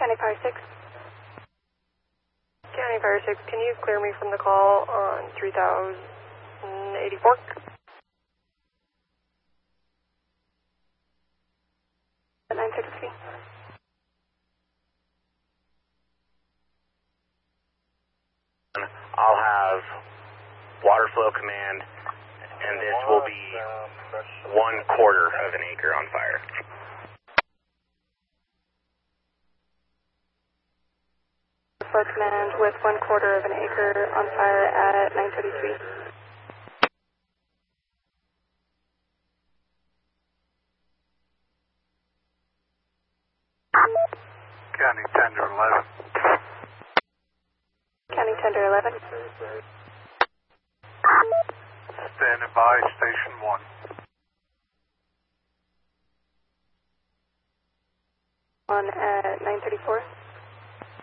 County Fire 6. County Fire 6, can you clear me from the call on 3084? 933. I'll have water flow command, and this will be 1/4 of an acre on fire. Flow command with 1/4 of an acre on fire at 933. County Tender 11. County Tender 11. Standing by, Station 1. 1 at 934.